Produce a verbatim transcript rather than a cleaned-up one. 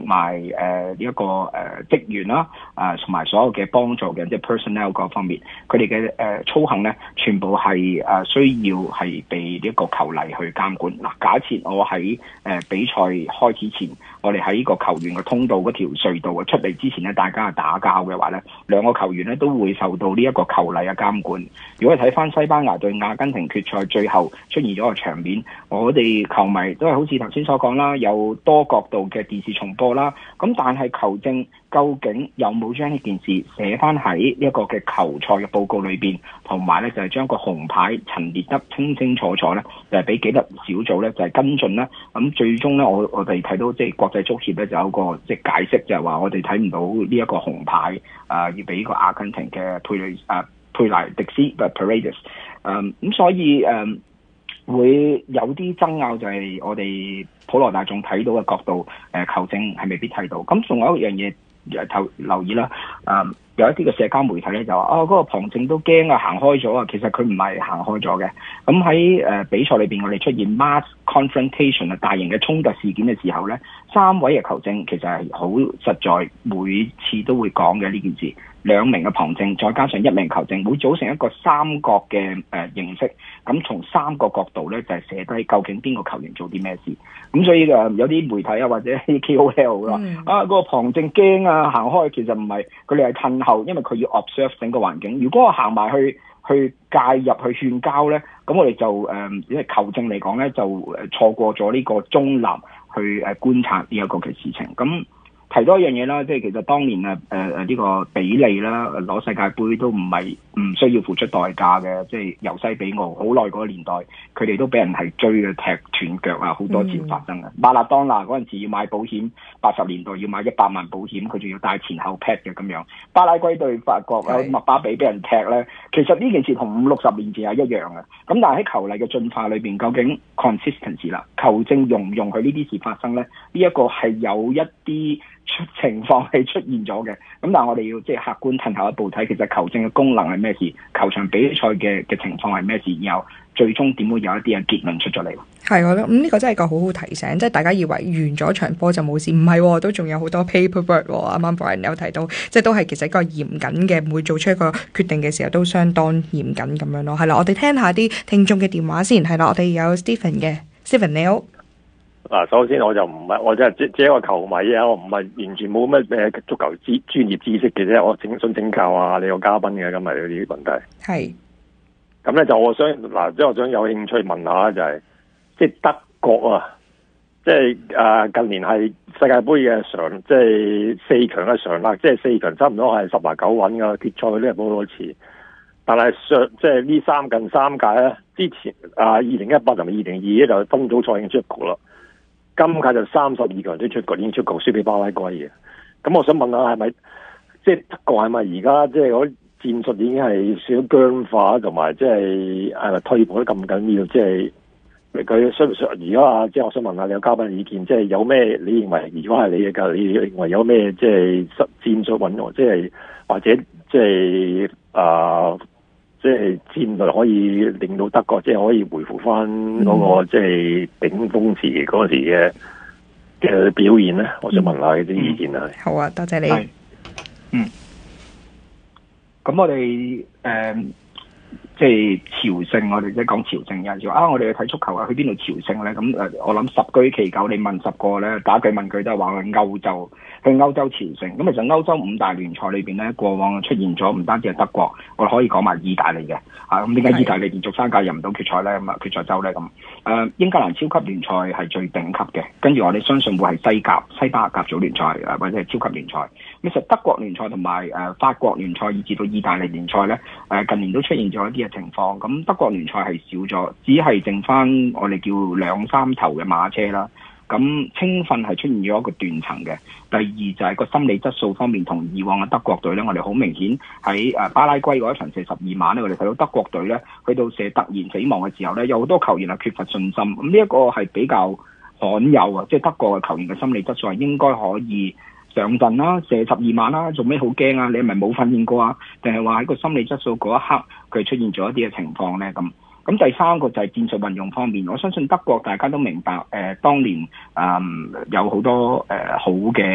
埋誒呢一個誒、呃、職員啦，啊同埋所有嘅幫助嘅即係 personnel 嗰方面，佢哋嘅誒操行咧，全部係誒、呃、需要係被呢一個球例去監管。嗱、呃，假設我喺誒、呃、比賽開始前，我哋喺呢個球員嘅通道嗰條隧道出嚟之前咧，大家係打交嘅話咧，兩個球員咧都會受到呢一個球例嘅監管。如果你睇翻西班牙對阿根廷決賽最後出現咗個場面，我哋球迷都係好似頭先所講啦，有多角度嘅電視重播啦。咁但係球證究竟有冇將呢件事寫翻喺呢一個嘅球賽嘅報告裏邊，同埋咧就係將個紅牌陳列得清清楚楚咧，就係俾紀律小組咧就係跟進啦。咁最終咧，我我哋睇到即係國際足協咧就有個即係解釋，就係話我哋睇唔到呢一個紅牌啊，要俾個阿根廷嘅佩雷啊佩萊迪斯嘅 Paredes。誒咁所以誒、嗯、會有啲爭拗，就係我哋普羅大眾睇到嘅角度，誒、呃、球證係未必睇到。咁仲有一樣嘢誒頭留意啦，誒、嗯、有一啲嘅社交媒體咧就話啊嗰、那個旁證都驚啊，行開咗啊，其實佢唔係行開咗嘅。咁喺誒比賽裏邊，我哋出現 mass confrontation 啊，大型嘅衝突事件嘅時候咧，三位嘅球證其實係好實在，每次都會講嘅呢件事。兩名嘅旁證再加上一名球證，會組成一個三角嘅誒、呃、形式。咁從三個角度咧，就係、是、寫低究竟邊個球員做啲咩事。咁所以誒、呃、有啲媒體啊或者 K O L 啦、嗯，啊嗰、那個旁證驚啊行開，其實唔係，佢哋係褪後，因為佢要 observe 整個環境。如果我行埋去去介入去勸交咧，咁我哋就誒因為球證嚟講咧，就誒錯過咗呢個中立去誒觀察呢一個嘅事情。咁提多一樣嘢啦，即係其實當年誒誒誒呢個比利啦攞世界盃都唔係唔需要付出代價嘅，即係由西比奧好耐嗰個年代，佢哋都俾人係追嘅踢斷腳啊，好多次發生嘅。馬、嗯、拉當拿嗰陣時要買保險，八十年代要買一百萬保險，佢仲要帶前後 pad 嘅咁樣。巴拉圭對法國啊，麥巴比俾人踢咧，其實呢件事同五六十年前係一樣嘅。咁但係喺球例嘅進化裏邊，究竟 consistency 啦，球證容唔容許呢啲事發生咧？呢、這、一個係有一啲出情況係出現咗嘅，咁但係我哋要即係客觀退後一步睇，其實球證嘅功能係咩事，球場比賽嘅嘅情況係咩事，然後最終點會有一啲嘅結論出咗嚟。 係我覺得咁呢個真係個好好提醒，即係大家以為完咗場波就冇事，唔係、哦，都仲有好多 paperwork。啱啱 Brian 有提到，即係都係其實一個嚴謹嘅，每做出一個決定嘅時候都相當嚴謹咁樣咯。係啦，我哋聽下啲聽眾嘅電話先。係啦，我哋有 Stephen 嘅 ，Stephen 你好。 嗱，首先我就唔係，我真係只只一個球迷啊，我唔係完全冇乜咩足球知專業知識嘅啫，我整想請教下你個嘉賓嘅今日呢啲問題。係，咁咧就我想嗱，即係我想有興趣問下就係、是，即係德國啊，即係誒近年係世界盃嘅常，即係四強嘅常客，即係四強差唔多係十拿九穩噶，決賽都係好多次。但係上即係呢三近三屆咧，之前啊二零一八同埋二零二一就分組賽已經出局啦。今屆就三十二個人都出局，已經出局，輸俾巴拉圭嘅。咁我想問下，係咪即係德國係咪而家即係嗰啲戰術已經係少少僵化，同埋即係係咪退步得咁緊要？即係佢需唔需而家啊？即係我想問下你個嘉賓意見，即係有咩你認為？如果係你嘅教，你認為有咩即係戰術運用，即係或者即係啊？即係戰略可以令到德國即係可以回復翻嗰個即係頂峰時期嗰時嘅嘅表現咧、嗯，我想問下你啲意見啊、嗯。 好啊，多謝你。 嗯，咁我哋誒、呃、即係朝聖，我哋即係講朝聖有陣時啊，我哋去睇足球啊，去邊度朝聖咧？咁誒，我諗十居其九，你問十個咧，打句問句都係話去歐洲。去歐洲朝聖，咁其實歐洲五大聯賽裏邊咧，過往出現咗唔單止係德國，我哋可以講埋意大利嘅，啊咁點解意大利連續三屆入唔到決賽咧？咁啊決賽周咧咁，誒、呃、英格蘭超級聯賽係最頂級嘅，跟住我哋相信會係西甲、西班牙甲組聯賽啊，或者係超級聯賽。咁其實德國聯賽同埋誒法國聯賽，以至到意大利聯賽咧，誒、呃、近年都出現咗一啲嘅情況。咁德國聯賽係少咗，只係剩翻我哋叫兩三頭嘅馬車啦。咁青訓係出現咗一個斷層嘅。第二就係個心理質素方面，同以往嘅德國隊咧，我哋好明顯喺誒巴拉圭嗰一場射十二碼咧，我哋睇到德國隊咧去到射突然死亡嘅時候咧，有好多球員係缺乏信心。咁呢一個係比較罕有啊，即係德國嘅球員嘅心理質素係應該可以上陣啦，射十二碼啦，做咩好驚啊？你係咪冇訓練過啊？定係話喺個心理質素嗰一刻佢出現咗一啲嘅情況咧？咁咁第三個就係戰術運用方面，我相信德國大家都明白，誒、呃、當年誒、呃、有好多誒、呃、好嘅。